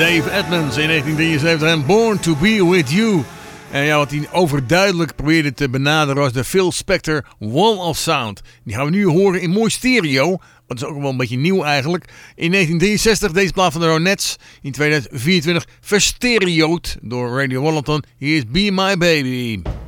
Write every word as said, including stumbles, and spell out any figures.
Dave Edmunds in negentien drieënzeventig en Born to Be With You. En ja, wat hij overduidelijk probeerde te benaderen was de Phil Spector Wall of Sound. Die gaan we nu horen in mooi stereo. Dat is ook wel een beetje nieuw eigenlijk. In negentien drieënzestig deze plaat van de Ronettes. In tweeduizend vierentwintig verstereoed door Radio Wallenton. Hier is Be My Baby.